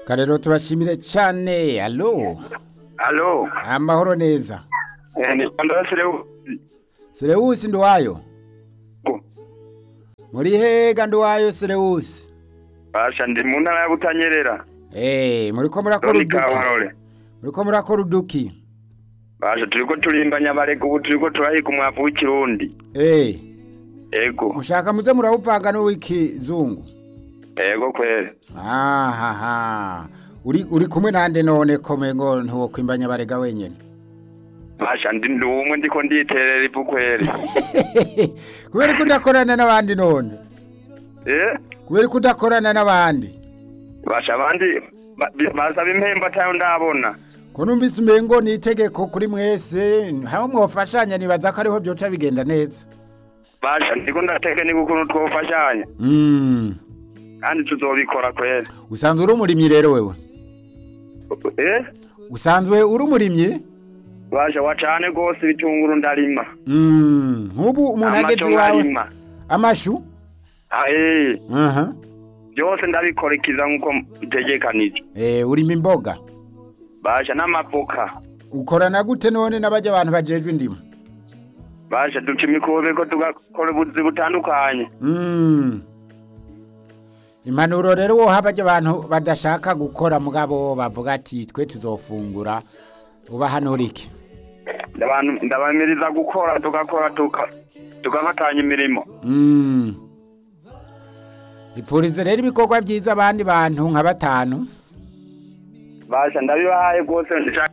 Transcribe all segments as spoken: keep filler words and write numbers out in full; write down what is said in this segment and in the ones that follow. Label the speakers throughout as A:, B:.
A: Karero tubashimire cyane. Allo.
B: Allo.
A: Amahoro neza.
B: Eh ni Pandora Sereu.
A: Sereusi ndwayo. Muri hega ndwayo Sereusi.
B: Basha ndi mu ntara ya Butanyerera.
A: Eh, muri ko murakora uduki. Muri ko murakora uduki.
B: Basha turiko turimbanya barega ubu turiko turahiga umwavu w'ikirundi.
A: Eh.
B: Ego.
A: Mushaka muze murawupanga no w'ikizungu.
B: Ego kwere.
A: Ah ha ha. Uri uri kumwe nande none komengo ntuwo kwimbanya barega wenyene.
B: Basha ndi ndumwe ndiko nditerera ivu kwere.
A: Kubera ko ndakorana n'abandi none.
B: Eh?
A: Kubera ko ndakorana n'abandi.
B: Basha abandi basaba impemba tayo ndabona.
A: Ko numvise umengo ni itegeko kuri mwese, hawo mwofashanya nibaza ko ariho byoca bigenda neza.
B: Basha ndiko ndateke ni gukuntu twofashanya.
A: Mm.
B: Kandi tuzobikora kwere.
A: Usanzwe uri umurimyi rero wewe?
B: Eh?
A: Usanzwe uri umurimyi?
B: Basha wacane gose bitunguru ndarima.
A: Mm. Nkubu umuntu ageze wawe. Amashu?
B: Ah eh.
A: Aha.
B: Byose ndabikorekiza nkuko bitegekanije.
A: Eh, urima imboga?
B: Basha n'amavoka.
A: Ukorana gute none n'abaje abantu bajejwe indimo?
B: Basha duca imikobe ko tugakora ubuzi butandukanye.
A: Mm. Impanuro rero wo habaje abantu badashaka gukora mugabo bavuga ati twe tuzofungura uba hano riki.
B: Ndabantu ndabamiriza gukora tugakora tuka tugafatanya imirimo.
A: Mm. Ipfurize rero ibikorwa byiza abandi bantu nka batanu.
B: Basha ndabibahaye gose ndashaka.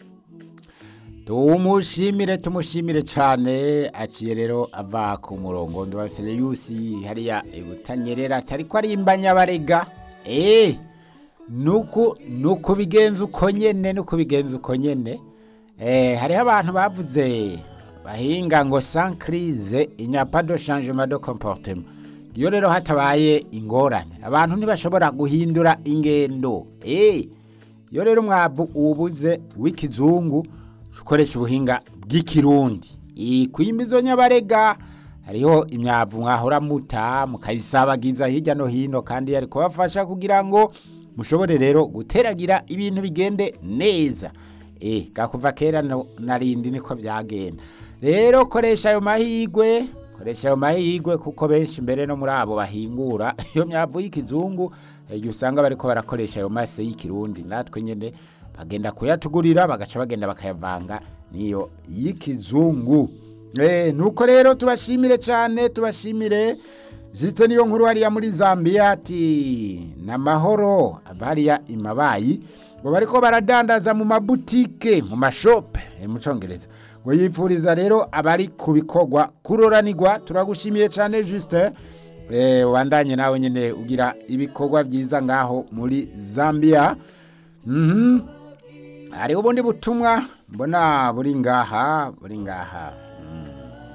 A: Tumushimire tumushimire cyane aciye rero ava ku murongo ndo wa Sereusi hariya Butanyerera atari ko ari imbanya barega. Eh. Nuko nuko bigenza uko nyene nuko bigenza uko nyene. Eh hari abantu bavuze bahinga ngo sans crise il n'y a pas de changement de comportement. Iyo rero hatabaye ingorane abantu ntibashobora guhindura ingendo. Eh iyo rero mwavu ubuze w'ikizungu ukoresha ubuhinga bw'ikirundi. Ikwimizo nyabarega hariho imyavu mwahora muta mukayisabagiza hirya no hino kandi ariko bafasha kugira ngo mushobore rero guteragira ibintu bigende neza. Eh gakuva kera no, narindi niko byagenda. Rero koresha ayo mahigwe, koresha ayo mahigwe kuko benshi mbere no muri abo bahingura iyo myavu y'ikizungu iyo usanga bariko barakoresha ayo mase y'ikirundi natwe nyene bagenda kuyatugurira bagaca bagenda bakayavanga niyo y'ikizungu. Eh nuko rero tubashimire cyane tubashimire jite niyo nkuru hariya muri Zambia ati na mahoro abariya imabayi ngo bariko baradandaza mu mabutike mu mashope e mu Congereza ngo yipfuriza rero abari kubikogwa kuroranirwa. Turagushimiye cyane Juste eh wandanye nawe nyene ugira ibikogwa byiza ngaho muri Zambia. Mhm. Hari ubundi butumwa mbona buri ngaha buri ngaha. Mm.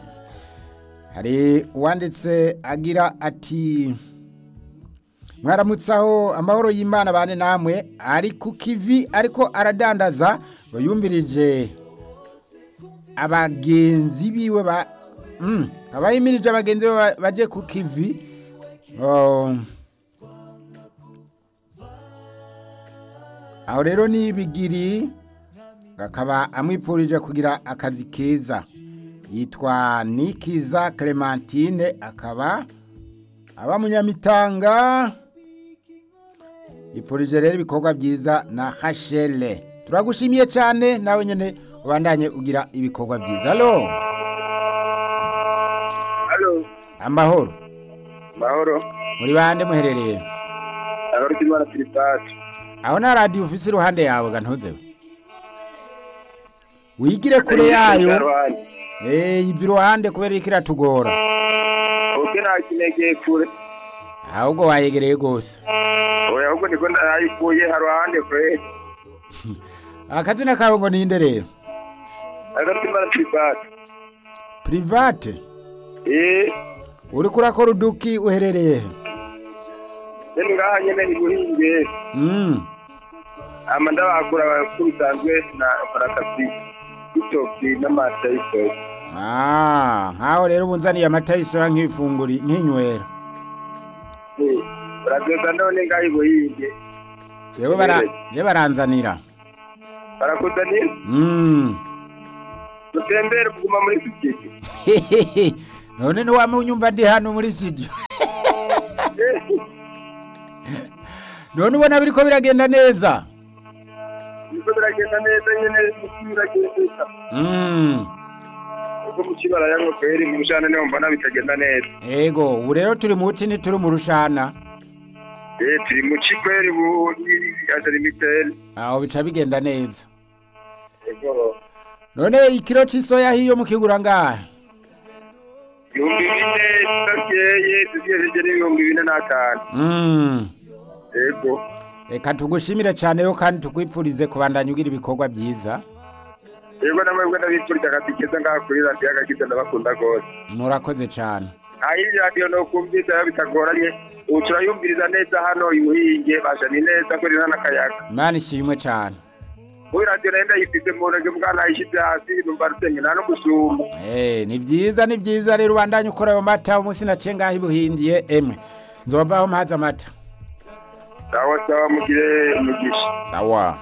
A: Hari uwanditse agira ati mwaramutsaho amahoro y'Imana bane namwe ari ku kivi ariko aradandaza bayumbirije abagenzi biwe ba mm abayimirije abagenzi baje ku kivi. Oh. Aho rero ni bigiri akaba amwipfurije kugira akazi keza. Yitwa Nikiza Clementine akaba aba munyamitanga. Ipfurije rero ibikorwa byiza na Hashele. Turagushimiye cyane nawe nyene ubandanye ugira ibikorwa byiza. Allo.
B: Allo.
A: Amahoro.
B: Mahoro.
A: Muri bande muherereye?
B: Ahoro kimara Filipati.
A: Aho na radio ufise iruhande yawe gantuze. Wigire kure yayo. Eh ibiruhande kubera ikiratugora.
B: Oke na kinegeye kure.
A: Ahubwo wayegereye gose.
B: Oya ahubwo ndiko ndayikuye haruhande kure.
A: Akazina kawe ngo ninde rero?
B: Ahoro kimara Filipati.
A: Private?
B: Eh.
A: Uri kurakora uduki uherereye?
B: Nene ngaha nyene ni guhinge.
A: Mm.
B: Amanda bakura kubisanzwe na parakasi. Itoki n'amata y'isoko.
A: Ah, nkaho rero ubunzaniye amata y'isoko nk'ifunguri nk'inywera.
B: Eh, urageza none ngaho guhinge.
A: jewe bara je baranzanira
B: barakuzanira
A: mm
B: dutembere kuguma muri studio
A: none ni wamunyumva ndi hano muri studio none ubona biriko biragenda neza
B: biriko biragenda neza nyene biragenda
A: mm
B: uko mukibara yango kweri mu rushana niho mbona bitagenda neza
A: ego ubu rero turi mu cini turi mu rushana
B: eh turi mu kikweri bu azari mitel
A: aho bica bigenda neza
B: ego
A: none ikiro c'isoya hiyo mukigura ngahe
B: ibihumbi bine tutakeye tugejeje n'ibihumbi bine n'atanu
A: mm
B: ego
A: reka tugushimire cyane yo kandi tukwipfurize kubandanya ugira ibikorwa byiza
B: ego namwe ndabipfuriza akatikeza ngaha kuri radio agakiza ndabakunda gose
A: murakoze cyane
B: ayi radio no kumvita bitagoranye uturayumviriza neza hano imuhinge basha ni neza kuri nana kayaga
A: Imana ishimwe cyane
B: kuri radio nenda yifite mu nege bwana yishyize hasi numva rutenge nta no gusumba
A: eh ni byiza ni byiza rero ubandanye ukora ayo mata umunsi nace ngaho ibuhindiye emwe nzovaho mpaza amata
B: sawa sawa mugire umugisha
A: sawa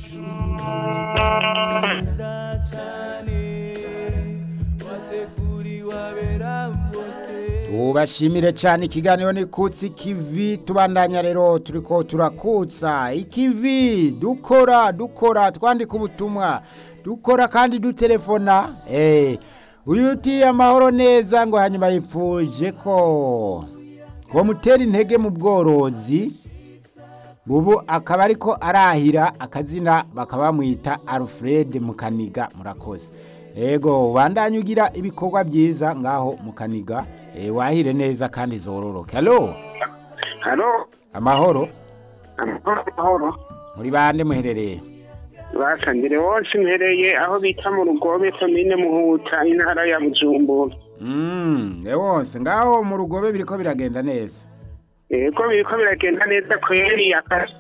A: ubashimire cyane ikiganiro ni kutsi kivi tubandanya rero turiko turakutsa ikivi dukora dukora twandika ubutumwa dukora kandi dutelefona eh uyu uti amahoro neza ngo hanyuma yifuje ko ko mutera intege mu bworozi bubu akaba ariko arahira akazina bakaba bamwita Alfred Mukaniga murakoze ego bandanye ugira ibikorwa byiza ngaho Mukaniga e wahire neza kandi zororoke allo
B: halo
A: amahoro
B: amahoro
A: muri bande muherereye
B: basangire wose mhereye aho bita mu rugobe komine Muhuta intara ya Bujumbura
A: mm ewose ngaho mu rugobe biriko biragenda neza
B: eko biriko biragenda neza kweri akasa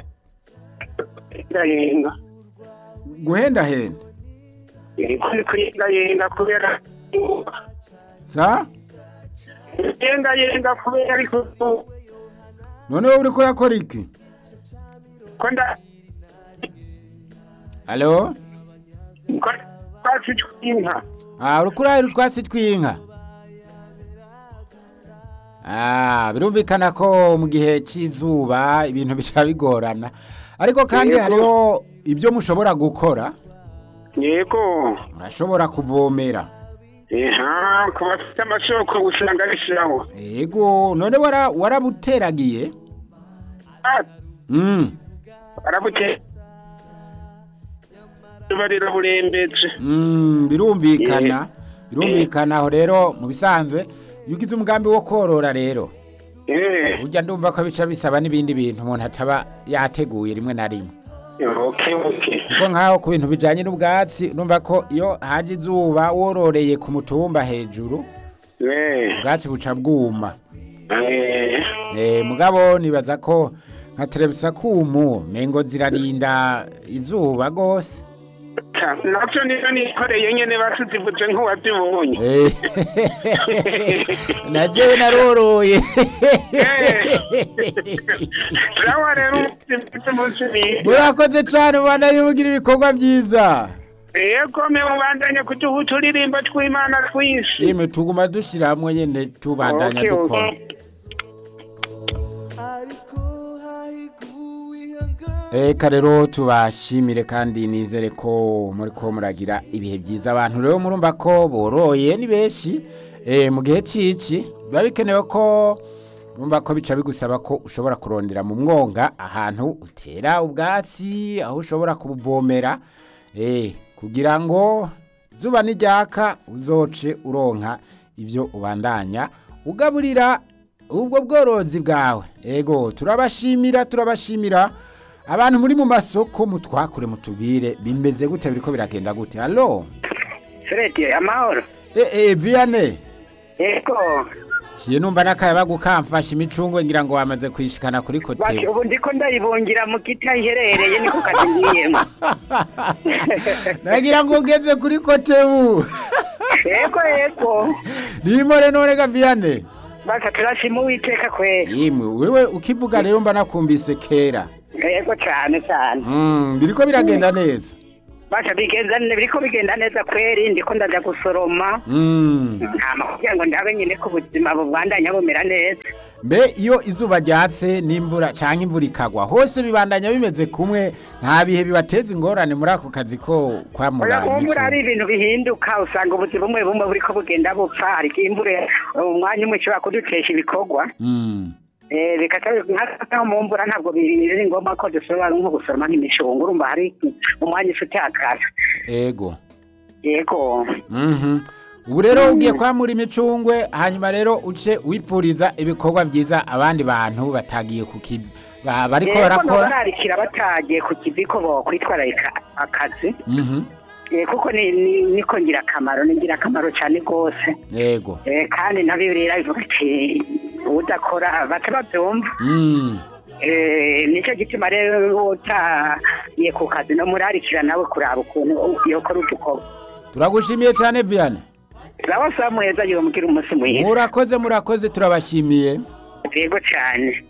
B: yenga
A: guhenda henda
B: eko kwenda yenga kubera
A: sa
B: yenga yenga kubera ariko
A: none wowe uriko urakora iki
B: konda
A: allo
B: kwatsi twinka
A: ah uriko urahira utwatsi twinka ah birumvikana ko mu gihe cy'izuba ibintu bica bigorana ariko kandi hariho ibyo mushobora gukora
B: yego
A: murashobora kuvomera
B: eha kubafite amasoko usanga bishiraho
A: yego none wara warabuteragiye mm
B: arabute barira burembeje
A: mm birumvikana birumvikana aho rero mu bisanzwe yugize umugambi wo korora rero
B: eh
A: ujya ndumva ko bica bisaba n'ibindi bintu umuntu ataba yateguye rimwe na rimwe
B: okay okay
A: kuko nkaho ku bintu bijanye n'ubwatsi numva ko iyo haje izuba wororeye ku mutumba hejuru
B: eh
A: ubwatsi buca bwuma
B: eh
A: eh mugabo nibaza ko nka terebisa kumu mengo zirarinda izuba gose
B: navyo niyo nikoreye nyene basuzivuze nk'uwavyibonye
A: najewe naroroye
B: sawa rero umunsi
A: murakoze cane ubana yugira ibikorwa byiza
B: yego me mubandanye kuduha uturirimbo tw'Imana twinshi
A: yeme tuguma dushira hamwe nyene tubandanya dukora Eka rero tubashimire kandi nizere ko muri ko muragira ibihe byiza abantu rero murumva ko boroye ni benshi eh mu gihe cici biba bikenewe ko murumva ko bica bigusaba ko ushobora kurondera mu mwonga ahantu utera ubwatsi aho ushobora kubuvomera eh kugira ngo zuba nijyaka uzoce uronka ivyo ubandanya ugaburira ubwo bworozi bwawe ego turabashimira turabashimira abantu muri mu masoko mutwakure mutubwire bimeze gute biriko biragenda gute allo
B: Fredi amahoro
A: eh eh Vianney
B: yego
A: Shiye numva nakaya bagukamfasha imicungwe ngira ngo wamaze kwishikana kuri kote
B: baki ubu ndiko ndayibungira mu gita iherereye niko kazi ngiyemo
A: nagira ngo ugeze kuri kote bu
B: yego yego
A: nimore none ga Vianney
B: baka turashima uwiteka kwera
A: yimwe wewe ukivuga rero mba nakumbise kera
C: yego cyane cyane.
A: Mm, biriko biragenda neza.
C: Basha bigenda biriko bigenda neza kweri ndiko ndaja gusoroma.
A: Mm.
C: Ntama kugira ngo ndabe nyine ko ubuzima bubandanya bumera neza.
A: Mbe iyo izuba ryatse n'imvura canke imvura ikagwa hose bibandanya bimeze kumwe nta bihe bibateza ingorane muri ako kazi ko kwa muganga.
C: Oya muri ari ibintu bihinduka usanga ubuzima bumwe bumwe buriko bugenda bupfa hari imvura umwanya umwe ushobora kudutesha ibikorwa.
A: Mm.
C: Eh bikataye nka mu mvura ntabwo biri ngoma ko dushobora nko gusoroma nk'imishongo urumva hari umwanya ufite akazi.
A: Ego.
C: Yego.
A: Mhm. Ubu rero ugiye kwamura imicungwe hanyuma rero uce wipfuriza ibikorwa byiza abandi bantu batagiye kukibi bariko barakora.
C: Yego barikira batagiye kukiviko bo kwitwararika akazi.
A: Mhm.
C: Eh kuko ni niko ngira akamaro ni ngira akamaro cyane gose.
A: Yego.
C: Eh kandi nabibirira bivuga ati udakora batababyumva.
A: Mm.
C: Eh nicyo gituma rero utagiye ku kazi no murarikira nawe kuraba ukuntu yokora utuko.
A: Turagushimiye cyane Vianney.
C: Sawa sawa muheza yo mugira umunsi mwiza.
A: Murakoze murakoze turabashimiye.
C: Yego cyane.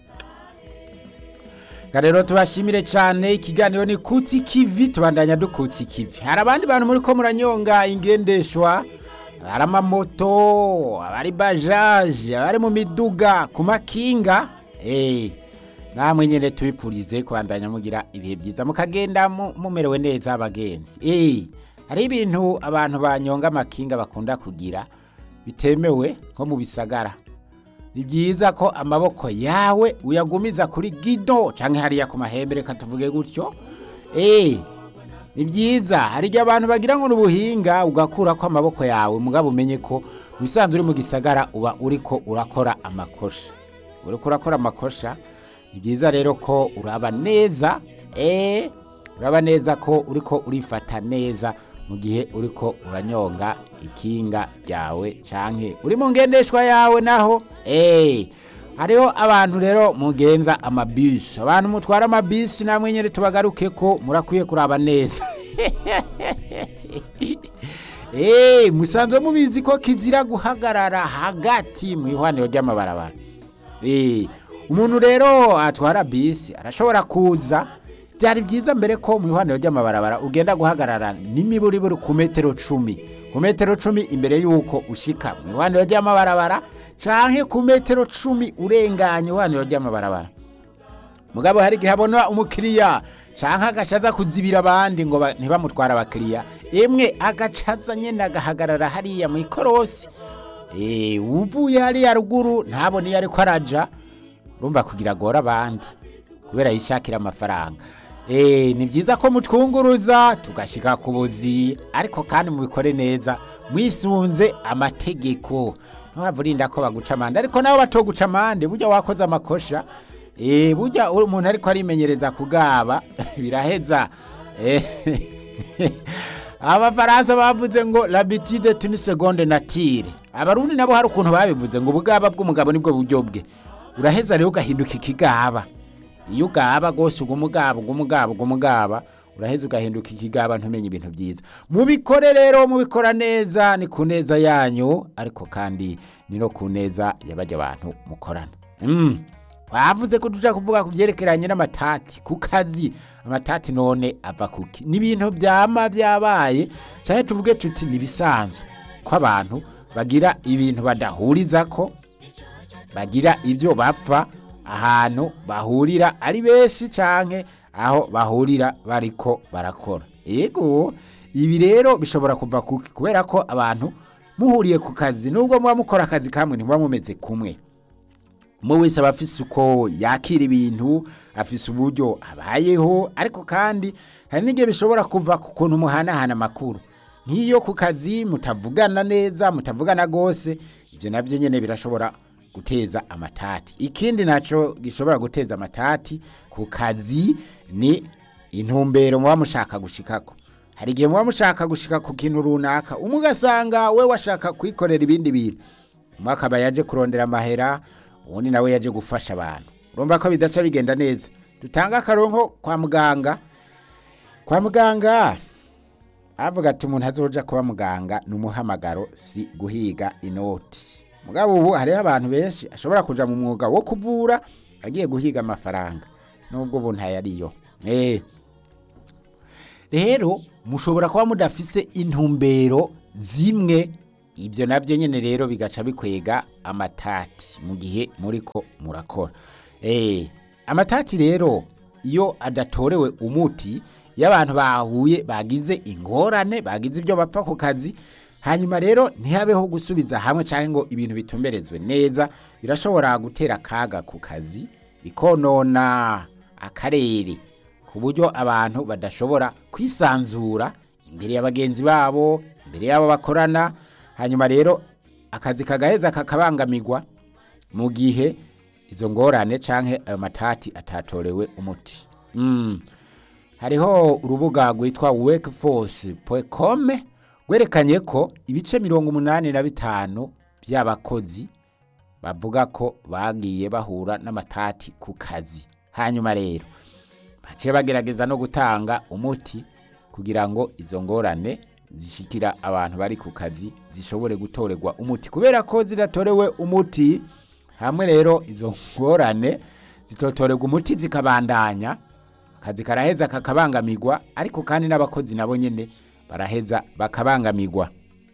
A: Karero tubashimire cyane ikiganiro ni Kutsi Kivi tubandanya dukutsi Kivi. Hari abandi bantu muri ko muranyonga ingendeshwa hari amamoto, abari bajaje, abari mu miduga, ku makinga. Eh, namwe nyene tubipfurize kwandanya mugira ibihe byiza mukagenda mumerewe neza abagenzi. Eh, hari ibintu abantu banyonga amakinga bakunda kugira bitemewe nko mu bisagara. Ni byiza ko amaboko yawe uyagumiza kuri gido canke hariya ku mahembe reka tuvuge gutyo. Eh, ni byiza hari igihe abantu bagira ngo n'ubuhinga ugakura ko amaboko yawe mugabo umenye ko bisanzwe uri mu gisagara uba uriko urakora amakosha. Uriko urakora amakosha. Ni byiza rero ko uraba neza, eh, uraba neza ko uriko urifata neza mu gihe uriko uranyonga ikinga ryawe canke uri mu ngendeshwa yawe naho. Eh, hariho abantu rero mugenza amabisi, abantu mutwara amabisi namwe nyene tubagaruke ko murakwiye kuraba neza. Eh, musanzwe mubizi ko kizira guhagarara hagati mu ihwaniro ry'amabarabara. Eh, umuntu rero atwara bisi arashobora kuza byari byiza mbere ko mu ihwaniro ry'amabarabara ugenda guhagarara n'imiburi buri ku metero cumi. Ku metero cumi imbere yuko ushika mu ihwaniro ry'amabarabara canke ku metero cumi urenganye ihwaniro ry'amabarabara. Mugabo hari gihe abona umukiriya canke agashaza kuzibira abandi ngo ntibamutwara abakiriya emwe agacaza nyene agahagarara hariya mu ikorosi. Eh, uvuye hariya ruguru ntabone yari ko araja urumva kugira gora abandi kubera yishakira amafaranga. Eh, ni byiza ko mutwunguruza tugashika ku buzi ariko kandi mubikore neza mwisunze amategeko. Ntavurinda ko baguca amande ariko nawe batoguca amande burya wakoze amakosha. Eh, burya umuntu ariko arimenyereza kugaba biraheza. Eh, Abafaransa bavuze ngo l'habitude est une seconde nature. Abarundi nabo hari ukuntu babivuze ngo ubugaba bw'umugabo nibwo buryo bwe. Uraheza rero ugahinduka ikigaba. Iyo ugaba gose ugumugaba ugumugaba ugumugaba uraheza ugahinduka ikigaba ntumenye ibintu byiza. Mubikore rero mubikora neza ni kuneza yanyu ariko kandi ni no kuneza yabajya abantu mukorana. Mm. Bavuze ko dushaka kuvuga kuvyerekeranye n'amatati ku kazi. Amatati none ava kuki n'ibintu byama byabaye cyane tuvuge tuti nibisanzwe ko abantu bagira ibintu badahuriza ko bagira ivyo bapfa ahantu bahurira ari benshi canke aho bahurira bariko barakora. Yego ibi rero bishobora kuva kuki kubera ko abantu muhuriye ku kazi nubwo muba mukora akazi kamwe ntimuba mumeze kumwe. Mu wese abafise uko yakira ibintu afise uburyo abayeho ariko kandi hari n'igihe bishobora kuva ku kuntu muhanahana makuru nk'iyo ku kazi mutavugana neza mutavugana gose ibyo nabyo nyene birashobora guteza amatati. Ikindi naco gishobora guteza amatati ku kazi ni intumbero muba mushaka gushikako. Hari igihe muba mushaka gushika ku kintu runaka umugasanga we washaka kwikorera ibindi bintu mwakaba yaje kurondera amahera ubundi nawe yaje gufasha abantu. Urumva ko bidaca bigenda neza. Dutanga akaronko kwa muganga. Kwa muganga avuga ati umuntu azoja kuba muganga n'umuhamagaro si guhiga inoti. Mugabo ubu hari abantu benshi ashobora kuja mu mwuga wo kuvura agiye guhiga amafaranga. nubwo ubu ntayariyo eh rero mushobora kuba mudafise intumbero zimwe, ibyo nabyo nyene rero bigaca bikwega amatati mu gihe muriko murakora. Eh amatati rero iyo adatorewe umuti, y'abantu bahuye bagize ingorane, bagize ibyo bapfa ku kazi, hanyuma rero ntihabeho gusubiza hamwe canke ngo ibintu bitumberezwe neza, birashobora gutera kaga ku kazi, bikonona akarere ku buryo abantu badashobora kwisanzura imbere y'abagenzi babo, imbere y'abo bakorana, hanyuma rero akazi kagaheza kakabangamirwa mu gihe izo ngorane canke ayo matati atatorewe umuti. Mm. Hariho urubuga rwitwa workforce dot com gwerekanye ko ibice mirongo umunani na bitanu by'abakozi bavuga ko bagiye bahura n'amatati ku kazi. Hanyuma rero baciye bagerageza no gutanga umuti kugira ngo izo ngorane zishikira abantu bari ku kazi zishobore gutorerwa umuti, kubera ko zidatorewe umuti hamwe rero izo ngorane zitotorerwa umuti zikabandanya, akazi karaheza kakabangamirwa, ariko kandi n'abakozi nabo nyene baraheza bakabangamirwa.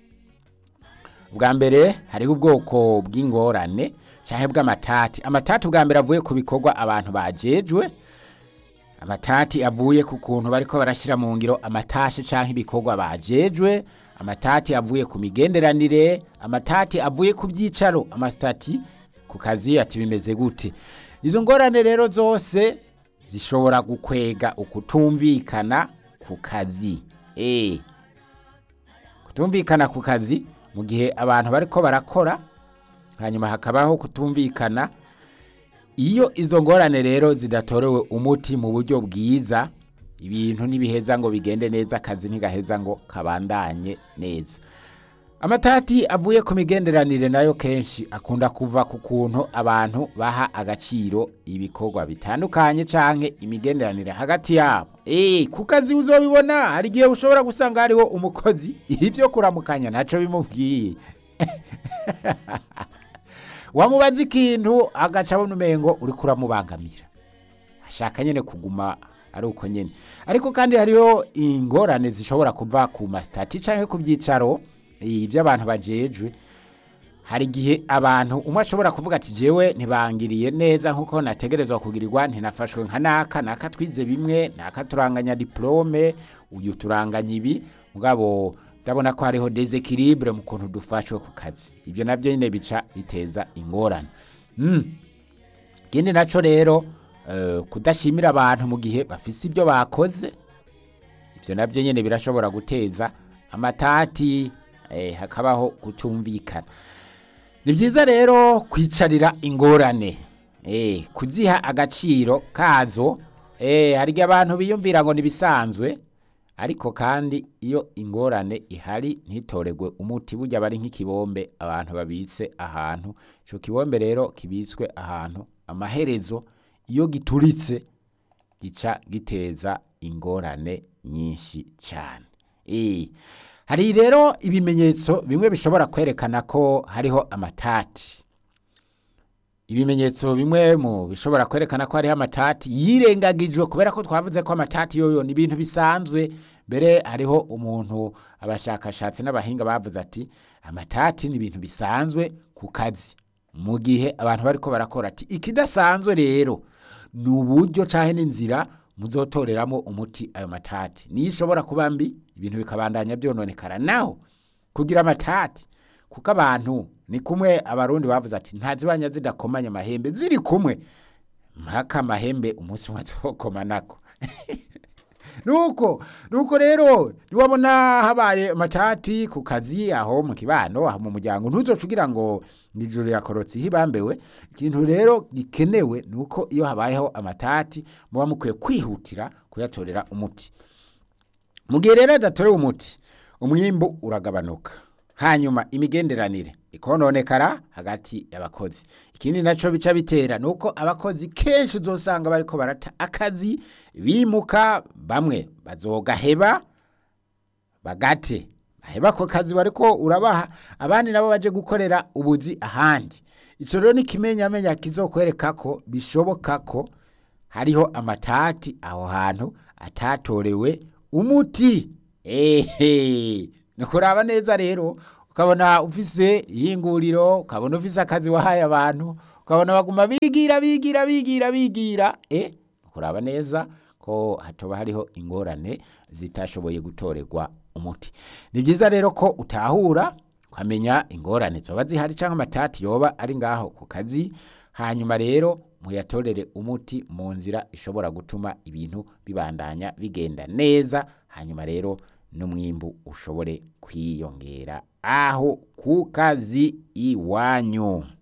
A: Ubwa mbere hariho ubwoko bw'ingorane canke bw'amatati. Amatati ubwa mbere avuye ku bikorwa abantu bajejwe, amatati avuye ku kuntu bariko barashira mu ngiro amatashe canke ibikorwa bajejwe, amatati avuye ku migenderanire, amatati avuye ku byicaro, amatati ku kazi ati bimeze gute. Izo ngorane rero zose zishobora gukwega ukutumvikana ku kazi. Eh kutumvikana ku kazi mu gihe abantu bariko barakora, hanyuma hakabaho kutumvikana. Iyo izo ngorane rero zidatorewe umuti mu buryo bwiza, ibintu nibiheza ngo bigende neza, akazi ntigaheza ngo kabandanye neza. Amatati avuye ku migenderanire nayo kenshi akunda kuva ku kuntu abantu baha agaciro ibikorwa bitandukanye canke imigenderanire hagati yabo. Eh ku kazi uzobibona hari gihe ushobora gusanga hariho umukozi ivyo kuramukanya naco bimubwiye wamubaza ikintu agaca abona umengo uri kuramubangamira, ashaka nyene kuguma ari uko nyene. Ariko kandi hariho ingorane zishobora kuva ku mastati canke ku byicaro ibyo abantu bajejwe. Hari gihe abantu umwe ashobora kuvuga ati jewe ntibangiriye neza nkuko nategerezwa kugirirwa, ntinafashwe nka naka naka twize bimwe, naka turanganya diplome, uyu turanganya ibi, mugabo ndabona ko hariho desequilibre mu kuntu dufashwe ku kazi. Ibyo nabyo nyine bica biteza ingorane. Mm. Kindi naco rero uh, kudashimira abantu mu gihe bafise ibyo bakoze, ibyo nabyo nyine birashobora guteza amatati, eh hakabaho kutumvikana. Ni byiza rero kwicarira ingorane, eh kuziha agaciro kazo. Eh hari abantu biyumvira ngo nibisanzwe, ariko kandi iyo ingorane ihari ntitoregwe umuti, burya bari nk'ikibombe abantu babitse ahantu. Ico kibombe rero kibitswe ahantu, amaherezo iyo gituritse gica giteza ingorane nyinshi cyane. Eh hari rero ibimenyetso bimwe bishobora kwerekana ko hariho amatati. Ibimenyetso bimwe mu bishobora kwerekana ko hariho amatati yirengagijwe, kubera ko twavuze ko amatati yoyo ni ibintu bisanzwe. Bere hariho umuntu abashakashatsi n'abahinga bavuze ati amatati ni ibintu bisanzwe ku kazi mu gihe abantu bariko barakora. Ati ikidasanzwe rero ni uburyo canke n'inzira muzotoreramo umuti ayo matati. Ni ishobora kuba mbi, ibintu bikabandanya byononekara naho kugira amatati, kuko abantu ni kumwe. Abarundi bavuze ati ntazibanya zidakomanya amahembe, ziri kumwe mpaka amahembe umunsi umwe azokoma nako. Nuko nuko rero niwabona habaye amatati ku kazi aho mu kibano aho mu muryango, ntuzocugira ngo nijuru yakorotse hibambewe. Ikintu rero gikenewe nuko iyo habayeho amatati muba mukwiye kwihutira kuyatorera umuti. Mu gihe rero adatorewe umuti, umwimbu uragabanuka, hanyuma imigenderanire ikononekara hagati y'abakozi. Ikindi naco bica bitera nuko abakozi kenshi uzosanga bariko barata akazi, bimuka, bamwe bazogaheba bagate baheba ko kazi bariko urabaha, abandi nabo baje gukorera ubuzi ahandi. Ico rero ni kimenyamenya kizokwereka ko bishoboka ko hariho amatati aho hantu atatorewe umuti. Ehe, nukuraba neza rero ukabona ufise ihinguriro, ukabona ufise akazi wahaye abantu, ukabona baguma bigira bigira bigira bigira eh nukuraba neza ko hatoba hariho ingorane zitashoboye gutorerwa umuti. Ni byiza rero ko utahura ukamenya ingorane zoba zihari canke amatati yoba ari ngaho ku kazi, hanyuma rero muyatorere umuti mu nzira ishobora gutuma ibintu bibandanya bigenda neza, hanyuma rero n'umwimbu ushobore kwiyongera aho ku kazi iwanyu.